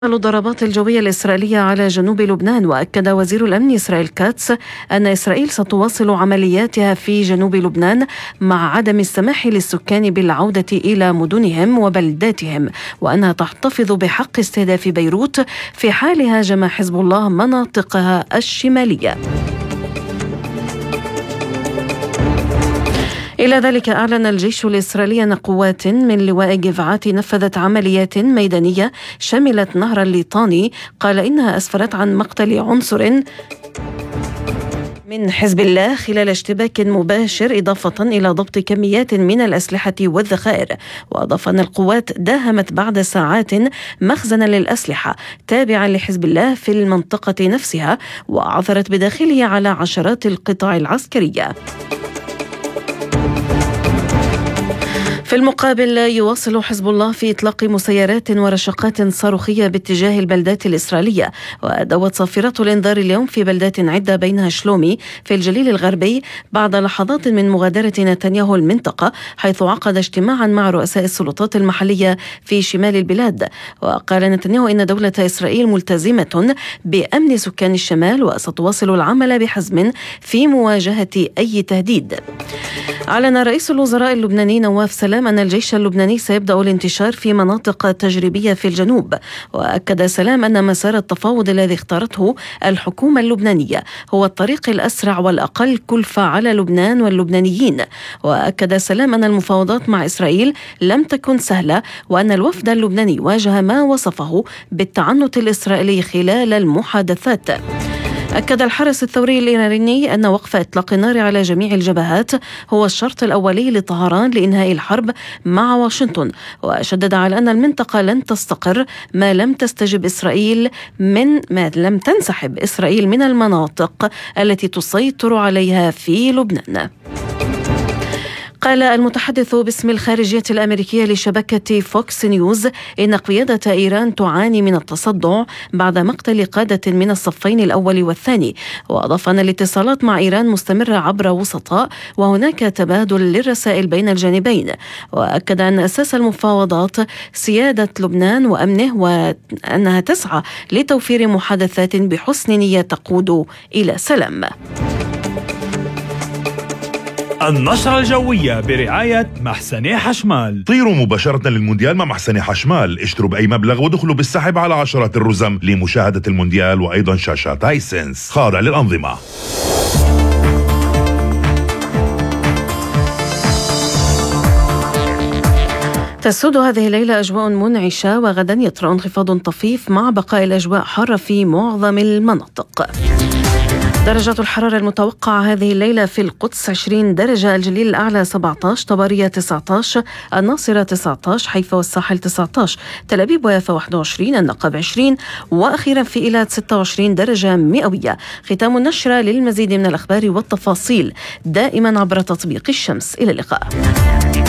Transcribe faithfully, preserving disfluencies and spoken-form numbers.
الضربات الجوية الإسرائيلية على جنوب لبنان. وأكد وزير الأمن إسرائيل كاتس أن إسرائيل ستواصل عملياتها في جنوب لبنان مع عدم السماح للسكان بالعودة إلى مدنهم وبلداتهم، وأنها تحتفظ بحق استهداف بيروت في حال هاجم حزب الله مناطقها الشمالية. إلى ذلك أعلن الجيش الإسرائيلي أن قوات من لواء جفعات نفذت عمليات ميدانية شملت نهر الليطاني، قال إنها أسفرت عن مقتل عنصر من حزب الله خلال اشتباك مباشر، إضافة إلى ضبط كميات من الأسلحة والذخائر. وأضاف أن القوات داهمت بعد ساعات مخزنا للأسلحة تابعا لحزب الله في المنطقة نفسها، وعثرت بداخله على عشرات القطع العسكرية. في المقابل يواصل حزب الله في إطلاق مسيرات ورشقات صاروخية باتجاه البلدات الإسرائيلية، وأدوت صافرات الإنذار اليوم في بلدات عدة بينها شلومي في الجليل الغربي بعد لحظات من مغادرة نتنياهو المنطقة، حيث عقد اجتماعا مع رؤساء السلطات المحلية في شمال البلاد. وقال نتنياهو إن دولة إسرائيل ملتزمة بأمن سكان الشمال وستواصل العمل بحزم في مواجهة أي تهديد. أعلن رئيس الوزراء اللبناني نواف سلام أن الجيش اللبناني سيبدأ الانتشار في مناطق تجريبية في الجنوب. وأكد سلام أن مسار التفاوض الذي اختارته الحكومة اللبنانية هو الطريق الأسرع والأقل كلفة على لبنان واللبنانيين. وأكد سلام أن المفاوضات مع إسرائيل لم تكن سهلة، وأن الوفد اللبناني واجه ما وصفه بالتعنت الإسرائيلي خلال المحادثات. أكد الحرس الثوري الإيراني أن وقف إطلاق النار على جميع الجبهات هو الشرط الأولي لطهران لإنهاء الحرب مع واشنطن، وشدد على أن المنطقة لن تستقر ما لم تستجب إسرائيل من ما لم تنسحب إسرائيل من المناطق التي تسيطر عليها في لبنان. قال المتحدث باسم الخارجية الأمريكية لشبكة فوكس نيوز إن قيادة إيران تعاني من التصدع بعد مقتل قادة من الصفين الأول والثاني. وأضاف أن الاتصالات مع إيران مستمرة عبر وسطاء وهناك تبادل للرسائل بين الجانبين. وأكد أن أساس المفاوضات سيادة لبنان وأمنه، وأنها تسعى لتوفير محادثات بحسن نية تقود إلى سلام. النشرة الجوية برعاية محسني حشمال. طيروا مباشرة للمونديال مع محسني حشمال، اشتروا بأي مبلغ ودخلوا بالسحب على عشرات الرزم لمشاهدة المونديال وأيضا شاشات هايسنس خاضع للأنظمة. تسود هذه الليلة أجواء منعشة، وغدا يطرأ انخفاض طفيف مع بقاء الأجواء حارة في معظم المناطق. درجة الحرارة المتوقعة هذه الليلة في القدس عشرين درجة، الجليل الأعلى سبعة عشر، طبرية تسعة عشر، الناصرة تسعة عشر، حيفا والساحل تسعة عشر، تل أبيب ويافا واحد وعشرين، النقب عشرين، وأخيرا في إيلات ستة وعشرين درجة مئوية. ختام النشرة. للمزيد من الأخبار والتفاصيل دائما عبر تطبيق الشمس. إلى اللقاء.